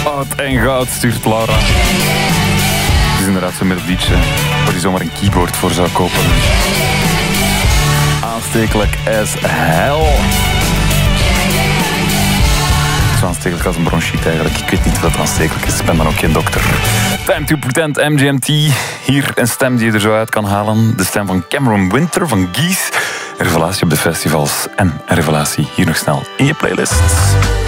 Oud en goud stuurt Laura. Het is inderdaad zo'n melodietje waar je zomaar een keyboard voor zou kopen. Aanstekelijk as hell. Zo aanstekelijk als een bronchiet eigenlijk. Ik weet niet wat aanstekelijk is, ik ben dan ook geen dokter. Time to Pretend, MGMT. Hier een stem die je er zo uit kan halen. De stem van Cameron Winter van Geese. Revelatie op de festivals en een revelatie hier nog snel in je playlist.